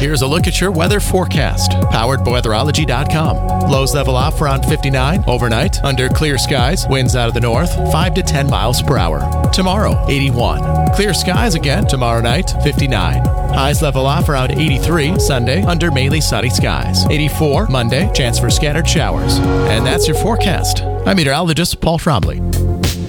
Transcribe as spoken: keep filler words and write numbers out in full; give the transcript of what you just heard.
Here's a look at your weather forecast, powered by weatherology dot com. Lows level off around fifty-nine. Overnight, under clear skies, winds out of the north, five to ten miles per hour. Tomorrow, eighty-one. Clear skies again tomorrow night, fifty-nine. Highs level off around eighty-three. Sunday, under mainly sunny skies. eighty-four. Monday, chance for scattered showers. And that's your forecast. I'm meteorologist Paul Trombley.